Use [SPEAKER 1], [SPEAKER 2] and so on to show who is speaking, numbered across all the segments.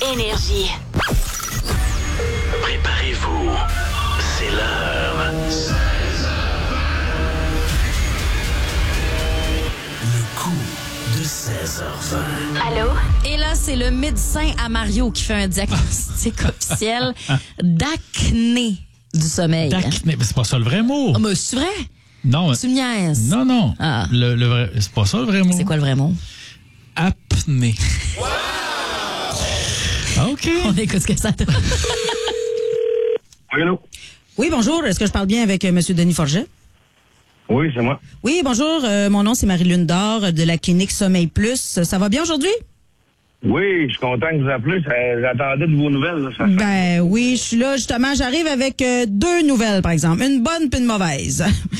[SPEAKER 1] Énergie.
[SPEAKER 2] Préparez-vous, c'est l'heure. Le coup de 16h20.
[SPEAKER 1] Allô?
[SPEAKER 3] Et là, c'est le médecin à Mario qui fait un diagnostic officiel d'acné du sommeil.
[SPEAKER 4] D'acné, mais c'est pas ça le vrai mot.
[SPEAKER 3] Oh, mais c'est vrai?
[SPEAKER 4] Non.
[SPEAKER 3] Tu me niaises.
[SPEAKER 4] Non.
[SPEAKER 3] Ah.
[SPEAKER 4] Le vrai, c'est pas ça le vrai mot.
[SPEAKER 3] C'est quoi le vrai mot?
[SPEAKER 4] Apnée. OK.
[SPEAKER 3] On écoute ce que ça donne.
[SPEAKER 5] Hello.
[SPEAKER 6] Oui, bonjour. Est-ce que je parle bien avec M. Denis Forget?
[SPEAKER 5] Oui, c'est moi.
[SPEAKER 6] Oui, bonjour. Mon nom, c'est Marie-Lune Dor de la clinique Sommeil Plus. Ça va bien aujourd'hui?
[SPEAKER 5] Oui, je suis content que vous appelez. J'attendais de vos nouvelles. Là, ça fait...
[SPEAKER 6] Ben oui, je suis là justement. J'arrive avec deux nouvelles, par exemple. Une bonne puis une mauvaise.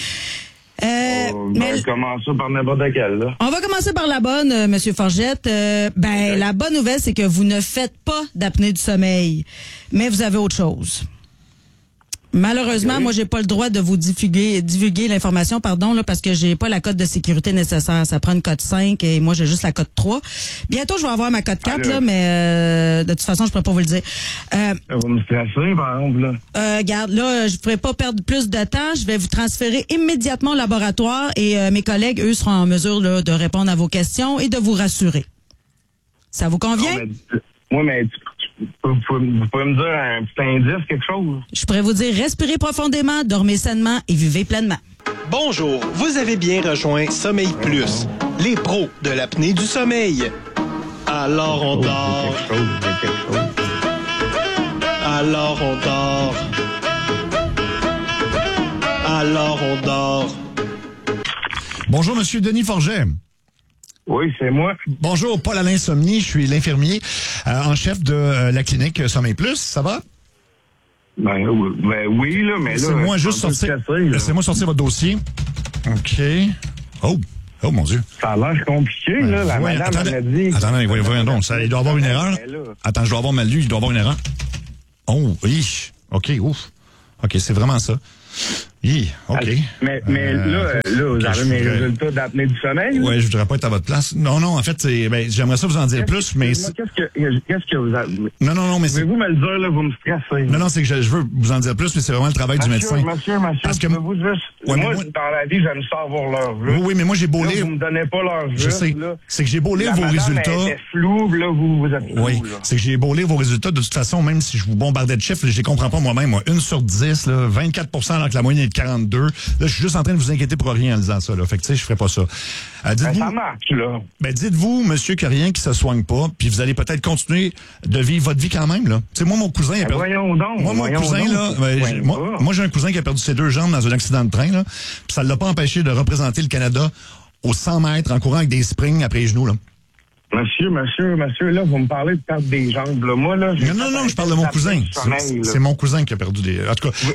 [SPEAKER 5] Mais commencer par n'importe quelle. Là.
[SPEAKER 6] On va commencer par la bonne, Monsieur Forgette. La bonne nouvelle, c'est que vous ne faites pas d'apnée du sommeil, mais vous avez autre chose. Malheureusement, moi, j'ai pas le droit de vous divulguer l'information, là, parce que j'ai pas la cote de sécurité nécessaire. Ça prend une cote 5 et moi, j'ai juste la cote 3. Bientôt, je vais avoir ma cote 4, là, mais de toute façon, je pourrais pas vous le dire.
[SPEAKER 5] Vous me stressez, par exemple, là.
[SPEAKER 6] Regarde, là, je pourrais pas perdre plus de temps. Je vais vous transférer immédiatement au laboratoire et mes collègues, eux, seront en mesure là, de répondre à vos questions et de vous rassurer. Ça vous convient?
[SPEAKER 5] Vous pouvez me dire un petit indice, quelque chose?
[SPEAKER 6] Je pourrais vous dire, respirez profondément, dormez sainement et vivez pleinement.
[SPEAKER 7] Bonjour, vous avez bien rejoint Sommeil Plus, les pros de l'apnée du sommeil. Alors on dort.
[SPEAKER 5] Quelque chose.
[SPEAKER 7] Alors on dort. Alors on dort.
[SPEAKER 8] Bonjour, Monsieur Denis Forget.
[SPEAKER 5] Oui, c'est moi.
[SPEAKER 8] Bonjour, Paul-Alain Sommier, je suis l'infirmier en chef de la clinique Sommeil Plus. Ça va?
[SPEAKER 5] Ben oui, là, mais là...
[SPEAKER 8] Laissez-moi juste sortir... Laissez-moi sortir votre dossier. OK. Oh, mon Dieu.
[SPEAKER 5] Ça a l'air compliqué, là. La madame m'a dit...
[SPEAKER 8] Attendez, voyons donc. Il doit y avoir une erreur. Attends, je dois avoir mal lu. Il doit y avoir une erreur. Oh, oui. OK, ouf. OK, c'est vraiment ça. Oui, OK.
[SPEAKER 5] Mais là, vous avez mes résultats d'apnée du sommeil?
[SPEAKER 8] Oui, je voudrais pas être à votre place. Non, en fait, j'aimerais ça vous en dire plus, mais...
[SPEAKER 5] Qu'est-ce que vous avez...
[SPEAKER 8] Non, mais c'est...
[SPEAKER 5] Pouvez-vous me le dire, là, vous me stressez.
[SPEAKER 8] Non, c'est que je veux vous en dire plus, mais c'est vraiment le travail du médecin.
[SPEAKER 5] Monsieur, parce que vous juste...
[SPEAKER 8] Ouais,
[SPEAKER 5] moi, dans la vie, j'aime ça avoir l'heure.
[SPEAKER 8] Oui, mais moi, j'ai beau lire...
[SPEAKER 5] Vous me donnez pas l'heure.
[SPEAKER 8] Je sais. C'est que j'ai beau lire vos résultats...
[SPEAKER 5] C'est flou, là, vous êtes flou,
[SPEAKER 8] oui,
[SPEAKER 5] là.
[SPEAKER 8] c'est que j'ai beau lire vos résultats. De toute façon, même si je vous bombardais de chiffres, je les comprends pas moi-même. Moi, 1 sur 10, là, 24 alors que la moyenne est de 42. Là, je suis juste en train de vous inquiéter pour rien en disant ça. Là. Fait que, tu sais, je ferais pas ça. Dites-vous,
[SPEAKER 5] ça marche, là.
[SPEAKER 8] Dites-vous, monsieur, qu'il n'y a rien qui se soigne pas, puis vous allez peut-être continuer de vivre votre vie quand même, là. Tu sais, moi, mon cousin...
[SPEAKER 5] voyons donc.
[SPEAKER 8] Moi, j'ai un cousin qui a perdu ses 2 jambes dans un accident de train, là. Puis ça ne l'a pas empêché de représenter le Canada aux 100 mètres en courant avec des springs après les genoux, là.
[SPEAKER 5] Monsieur, là, vous me parlez de perdre des jambes, là. Moi, là...
[SPEAKER 8] Non, je parle de mon cousin. C'est mon cousin qui a perdu des... En tout cas,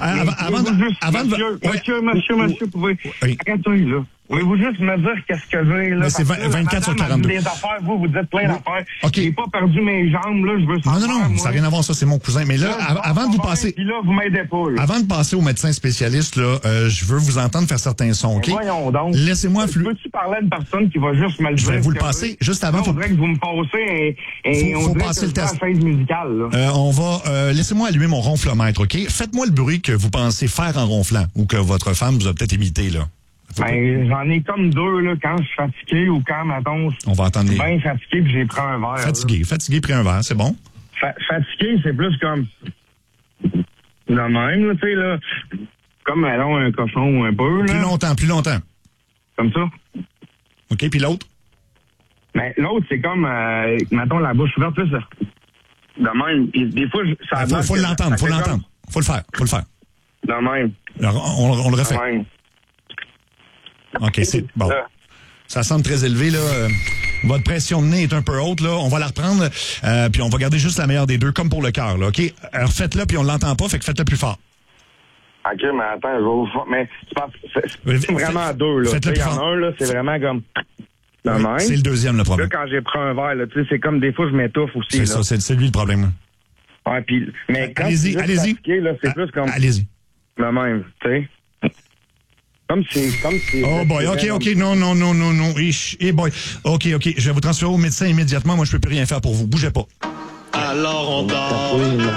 [SPEAKER 5] Monsieur, pouvez... Arrêtez, là. Pouvez-vous juste me dire qu'est-ce que j'ai, là?
[SPEAKER 8] Mais c'est 24 sur 42.
[SPEAKER 5] Des affaires, vous dites plein d'affaires.
[SPEAKER 8] OK.
[SPEAKER 5] J'ai pas perdu mes jambes, là, je veux savoir.
[SPEAKER 8] Non, ça n'a rien à voir, ça, c'est mon cousin. Mais là, avant de vous passer...
[SPEAKER 5] Puis là, vous m'aidez pas, là.
[SPEAKER 8] Avant de passer au médecin spécialiste, là, je veux vous entendre faire certains sons, OK?
[SPEAKER 5] Voyons donc.
[SPEAKER 8] Laissez-moi...
[SPEAKER 5] Peux-tu parler à une personne qui va juste me le dire?
[SPEAKER 8] Je vais vous le passer. Juste avant...
[SPEAKER 5] Il faudrait que vous me passez
[SPEAKER 8] faut passer le test.
[SPEAKER 5] Chaise musicale, là.
[SPEAKER 8] On va... Laissez-moi allumer mon ronflomètre, OK? Faites-moi le bruit que vous pensez faire en ronflant ou que votre femme vous a peut-être imité, là.
[SPEAKER 5] J'en ai comme 2, là, quand je suis fatigué ou quand, mettons,
[SPEAKER 8] on va entendre
[SPEAKER 5] je suis bien fatigué puis j'ai pris un verre.
[SPEAKER 8] Fatigué, pris un verre, c'est bon?
[SPEAKER 5] Fatigué, c'est plus comme de même, là, tu sais, là, comme, allons, un cochon un peu, là.
[SPEAKER 8] Plus longtemps.
[SPEAKER 5] Comme ça.
[SPEAKER 8] OK, puis l'autre?
[SPEAKER 5] Mais l'autre, c'est comme, mettons, la bouche ouverte, plus de même. Puis des fois, ça...
[SPEAKER 8] Faut l'entendre. Faut le faire.
[SPEAKER 5] De même.
[SPEAKER 8] Alors, on le refait.
[SPEAKER 5] De même.
[SPEAKER 8] OK, c'est bon. Ça semble très élevé, là. Votre pression de nez est un peu haute, là. On va la reprendre, puis on va garder juste la meilleure des deux, comme pour le cœur, là, OK? Alors, faites-le, puis on l'entend pas, fait que faites-le plus fort.
[SPEAKER 5] OK, mais attends, je vais vous... Mais c'est vraiment 2, là.
[SPEAKER 8] Faites-le plus fort.
[SPEAKER 5] Un, là, c'est vraiment comme...
[SPEAKER 8] C'est le deuxième, le problème.
[SPEAKER 5] Là, quand j'ai pris un verre, là, tu sais, c'est comme des fois, je m'étouffe aussi,
[SPEAKER 8] c'est ça, c'est lui le problème.
[SPEAKER 5] Ouais, puis... Mais quand
[SPEAKER 8] allez-y.
[SPEAKER 5] Fatigué, là, c'est plus comme...
[SPEAKER 8] Allez-y.
[SPEAKER 5] Le même, tu sais. Comme si...
[SPEAKER 8] Oh boy, OK, non. Boy. OK, je vais vous transférer au médecin immédiatement. Moi, je peux plus rien faire pour vous. Bougez pas.
[SPEAKER 7] Alors on dort.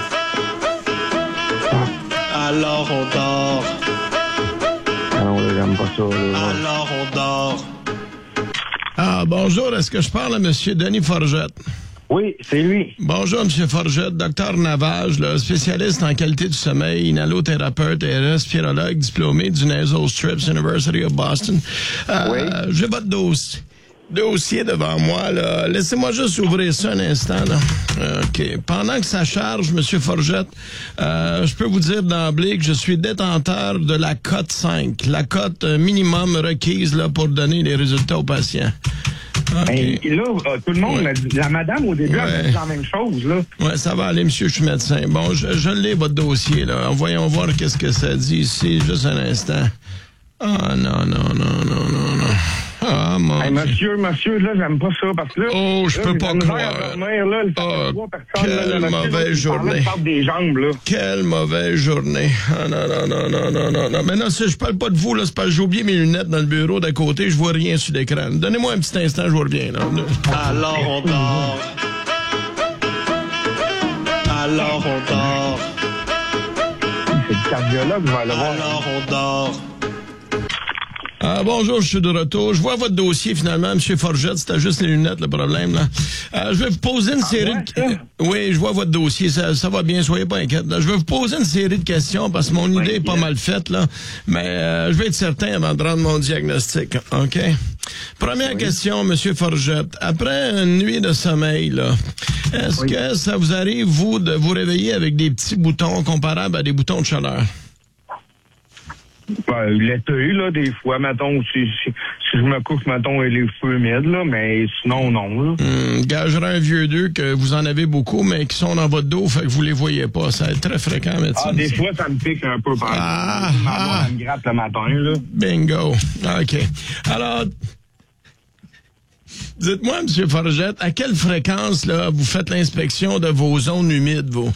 [SPEAKER 7] Alors on dort.
[SPEAKER 5] Non, là, j'aime pas ça. Là.
[SPEAKER 7] Alors on dort. Ah, bonjour. Est-ce que je parle à M. Denis Forgette?
[SPEAKER 5] Oui, c'est lui.
[SPEAKER 7] Bonjour, M. Forgette. Docteur Navage, là, spécialiste en qualité du sommeil, inhalothérapeute et respirologue diplômé du Nasal Strips University of Boston.
[SPEAKER 5] Oui.
[SPEAKER 7] J'ai votre dossier devant moi, là. Laissez-moi juste ouvrir ça un instant, là. OK. Pendant que ça charge, M. Forgette, je peux vous dire d'emblée que je suis détenteur de la cote 5, la cote minimum requise là, pour donner les résultats aux patients. Okay.
[SPEAKER 5] Ben, là, tout le monde, la madame au début, elle dit la même chose, là.
[SPEAKER 7] Ouais, ça va aller, monsieur, je suis médecin. Bon, je l'ai, votre dossier, là. Voyons voir qu'est-ce que ça dit ici, juste un instant. Ah, non. Ah, mon
[SPEAKER 5] Hey, monsieur, là, j'aime pas ça, parce que là...
[SPEAKER 7] Oh, je peux pas croire. Quelle mauvaise journée.
[SPEAKER 5] Des jambes, là.
[SPEAKER 7] Quelle mauvaise journée. Ah, non. Mais non, je parle pas de vous, là. C'est parce que j'ai oublié mes lunettes dans le bureau d'à côté. Je vois rien sur l'écran. Donnez-moi un petit instant, je vous reviens, là. Alors on dort. Alors on dort.
[SPEAKER 5] C'est le cardiologue, je vais aller voir.
[SPEAKER 7] Alors on dort. Ah, bonjour, je suis de retour. Je vois votre dossier, finalement, M. Forgette. C'était juste les lunettes, le problème, là. Je vais vous poser une série de... Oui, je vois votre dossier. Ça va bien, soyez pas inquiète. Je vais vous poser une série de questions parce que mon idée est pas mal faite, là. Mais je vais être certain avant de rendre mon diagnostic. OK? Première question, M. Forgette. Après une nuit de sommeil, là, est-ce que ça vous arrive, vous, de vous réveiller avec des petits boutons comparables à des boutons de chaleur?
[SPEAKER 5] Ben, l'été, là, des fois, mettons, si je me couche, mettons, les cheveux humides, là, mais sinon, non, là.
[SPEAKER 7] Gagerai un vieux d'eux que vous en avez beaucoup, mais qui sont dans votre dos, fait que vous les voyez pas. Ça va être très fréquent, médecin.
[SPEAKER 5] Ah, des fois, ça me pique un peu, par exemple. Ma me gratte le matin, là.
[SPEAKER 7] Bingo. OK. Alors, dites-moi, M. Forgette, à quelle fréquence, là, vous faites l'inspection de vos zones humides, vous?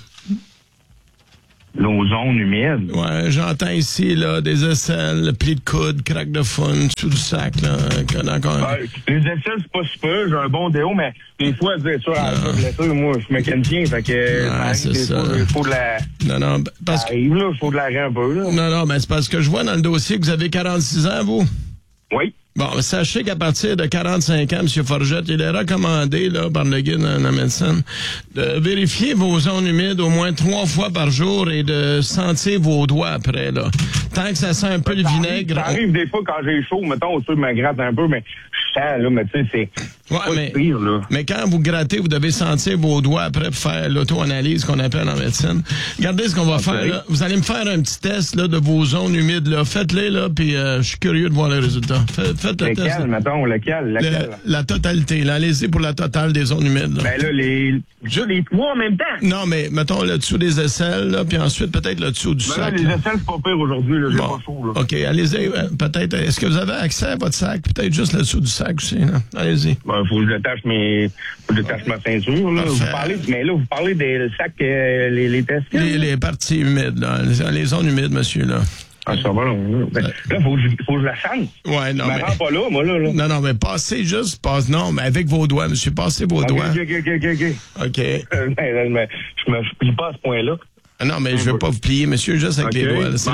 [SPEAKER 5] Nos zones humides.
[SPEAKER 7] Ouais, j'entends ici, là, des aisselles, plis de coude, craque de fun, sous le sac, là.
[SPEAKER 5] Les aisselles, c'est pas super, j'ai un bon déo, mais des fois, c'est sûr, moi, je suis mécanicien, fait que,
[SPEAKER 7] c'est ça.
[SPEAKER 5] Il faut de la...
[SPEAKER 7] Non, parce que...
[SPEAKER 5] il faut de l'arrêt un peu, là.
[SPEAKER 7] Non, mais c'est parce que je vois dans le dossier que vous avez 46 ans, vous?
[SPEAKER 5] Oui.
[SPEAKER 7] Bon, sachez qu'à partir de 45 ans, M. Forgette, il est recommandé là, par le guide de la médecine de vérifier vos zones humides au moins 3 fois par jour et de sentir vos doigts après. Là. Tant que ça sent un peu le vinaigre...
[SPEAKER 5] Ça arrive des fois quand j'ai chaud, mettons, au-dessus de ma gratte un peu, mais je sens, là, mais tu sais, c'est pas pire, là.
[SPEAKER 7] Mais quand vous grattez, vous devez sentir vos doigts après pour faire l'auto-analyse qu'on appelle en médecine. Regardez ce qu'on va faire, là. Vous allez me faire un petit test là, de vos zones humides. Là. Faites-les, là, puis je suis curieux de voir les résultats. Faites le test.
[SPEAKER 5] Lequel?
[SPEAKER 7] La totalité. Là. Allez-y pour la totale des zones humides. Là.
[SPEAKER 5] Ben là, les 3 en même temps.
[SPEAKER 7] Non, mais mettons le dessous des aisselles, là, puis ensuite peut-être le dessous du sac.
[SPEAKER 5] Là, les aisselles, c'est pas pire aujourd'hui. Là, j'ai pas chaud. Là.
[SPEAKER 7] OK, allez-y. Peut-être. Est-ce que vous avez accès à votre sac? Peut-être juste le dessous du sac aussi. Là. Allez-y.
[SPEAKER 5] Ben, faut que je détache ma ceinture. Là. Vous parlez des sacs, les testicules.
[SPEAKER 7] Les parties humides, là. Les zones humides, monsieur, là.
[SPEAKER 5] Ah, ça va, là. Là, faut que je la sente.
[SPEAKER 7] Ouais, non, mais...
[SPEAKER 5] Je pas là, moi, là.
[SPEAKER 7] Non, mais passez juste, non, mais avec vos doigts, monsieur, passez vos doigts.
[SPEAKER 5] OK. Mais je me plie pas à ce point-là.
[SPEAKER 7] Non, mais je veux pas vous plier, monsieur, juste avec les doigts. Là,
[SPEAKER 5] ça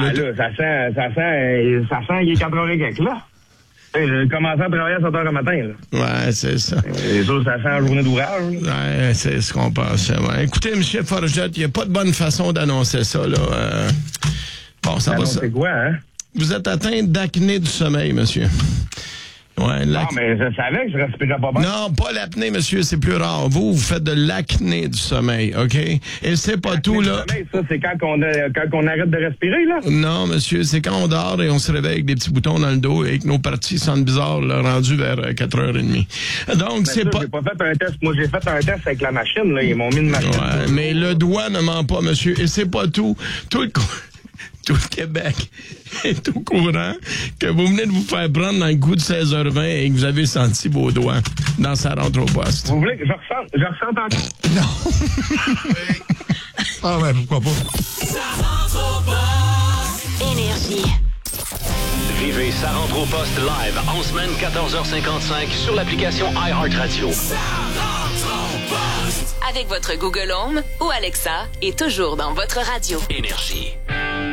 [SPEAKER 5] sent, il est 4h et quelques, là. J'ai commencé à travailler à 7h le matin, là.
[SPEAKER 7] Ouais, c'est ça.
[SPEAKER 5] Les autres, ça sent la journée d'ouvrage.
[SPEAKER 7] Ouais, c'est ce qu'on pense. Ouais. Écoutez, M. Forgette, il n'y a pas de bonne façon d'annoncer ça, là. Bon, ça va.
[SPEAKER 5] C'est quoi, hein?
[SPEAKER 7] Vous êtes atteint d'acné du sommeil, monsieur. Ouais,
[SPEAKER 5] non, mais je savais que je respirais pas bien.
[SPEAKER 7] Non, pas l'apnée, monsieur, c'est plus rare. Vous faites de l'acné du sommeil, OK? Et c'est pas tout, là.
[SPEAKER 5] Sommeil, ça, c'est quand on arrête de respirer, là?
[SPEAKER 7] Non, monsieur, c'est quand on dort et on se réveille avec des petits boutons dans le dos et que nos parties sentent bizarre, là, rendues vers 4h30. Donc, c'est pas...
[SPEAKER 5] J'ai pas fait un test. Moi, j'ai fait un test avec la machine, là. Ils m'ont mis une machine.
[SPEAKER 7] Ouais, mais le doigt ne ment pas, monsieur. Et c'est pas tout. Tout le Québec est au courant que vous venez de vous faire prendre dans le coup de 16h20 et que vous avez senti vos doigts dans sa rentre au poste.
[SPEAKER 5] Vous voulez que je ressente encore?
[SPEAKER 8] Non. Ah ouais, pourquoi pas?
[SPEAKER 2] Ça rentre au poste.
[SPEAKER 1] Énergie.
[SPEAKER 2] Vivez Ça rentre au poste live en semaine 14h55 sur l'application iHeartRadio. Ça rentre au poste.
[SPEAKER 1] avec votre Google Home ou Alexa et toujours dans votre radio.
[SPEAKER 2] Énergie.